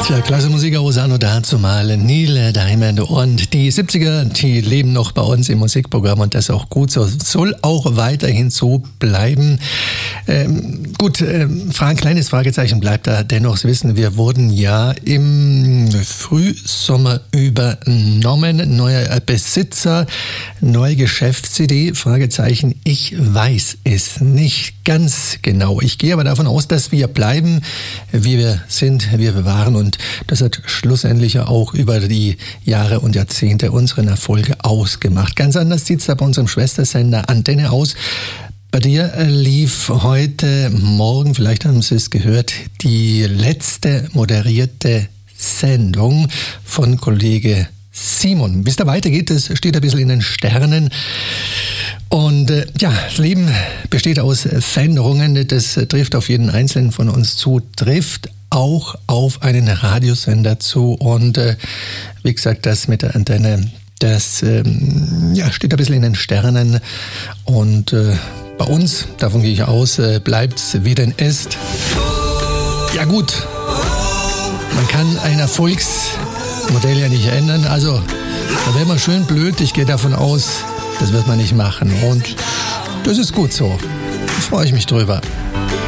Tja, klasse Musik aus Anno dazumal, Neil Diamond, und die 70er, die leben noch bei uns im Musikprogramm und das ist auch gut so, soll auch weiterhin so bleiben. Ein kleines Fragezeichen bleibt da dennoch. Sie wissen, wir wurden ja im Frühsommer übernommen, neuer Besitzer, neue Geschäftsidee, Fragezeichen, ich weiß es nicht ganz genau. Ich gehe aber davon aus, dass wir bleiben, wie wir sind, wie wir waren, und das hat schlussendlich auch über die Jahre und Jahrzehnte unseren Erfolge ausgemacht. Ganz anders sieht es da bei unserem Schwestersender Antenne aus. Bei dir lief heute Morgen, vielleicht haben Sie es gehört, die letzte moderierte Sendung von Kollege Simon. Wie es da weitergeht, das steht ein bisschen in den Sternen. Und das Leben besteht aus Veränderungen. Das trifft auf jeden Einzelnen von uns zu, trifft auch auf einen Radiosender zu. Und wie gesagt, das mit der Antenne, das steht ein bisschen in den Sternen. Und bei uns, davon gehe ich aus, bleibt es, wie denn ist. Ja gut, man kann ein Erfolgsmodell ja nicht ändern. Also, da wäre man schön blöd. Ich gehe davon aus, das wird man nicht machen. Und das ist gut so. Da freue ich mich drüber.